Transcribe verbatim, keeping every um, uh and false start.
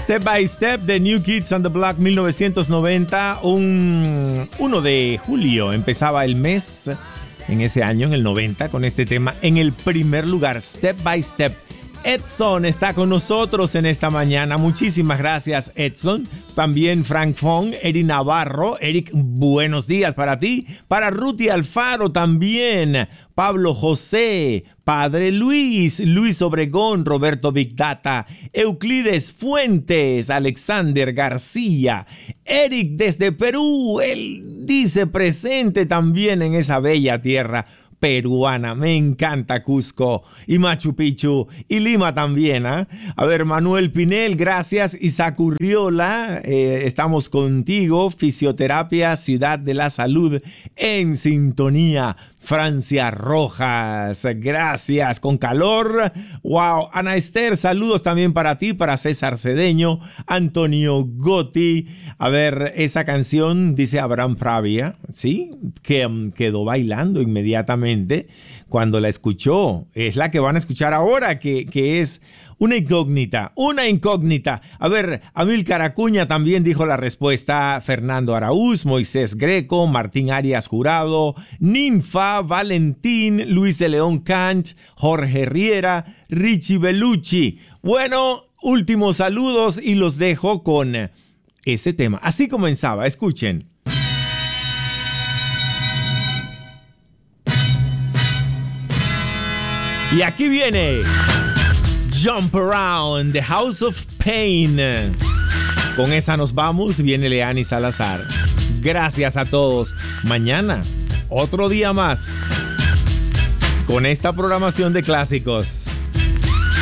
Step by Step de New Kids on the Block mil novecientos noventa, un uno de julio empezaba el mes en ese año, en el noventa, con este tema en el primer lugar, Step by Step. Edson está con nosotros en esta mañana. Muchísimas gracias, Edson. También Frank Fong, Eric Navarro. Eric, buenos días para ti. Para Ruti Alfaro también. Pablo José, Padre Luis, Luis Obregón, Roberto Big Data, Euclides Fuentes, Alexander García, Eric desde Perú. Él dice presente también en esa bella tierra peruana. Me encanta Cusco y Machu Picchu y Lima también. ¿eh? A ver, Manuel Pinel, gracias. Isaac Urriola, eh, estamos contigo. Fisioterapia, Ciudad de la Salud, en sintonía. Francia Rojas, gracias, con calor. Wow, Ana Esther, saludos también para ti, para César Cedeño, Antonio Gotti. A ver, esa canción, dice Abraham Pravia, ¿sí? Que um, quedó bailando inmediatamente cuando la escuchó. Es la que van a escuchar ahora, que, que es una incógnita, una incógnita. A ver, Amílcar Acuña también dijo la respuesta. Fernando Araúz, Moisés Greco, Martín Arias Jurado, Ninfa, Valentín, Luis de León Kant, Jorge Riera, Richie Bellucci. Bueno, últimos saludos y los dejo con ese tema. Así comenzaba, escuchen. Y aquí viene Jump Around, The House of Pain. Con esa nos vamos, viene Leani Salazar. Gracias a todos. Mañana, otro día más, con esta programación de clásicos.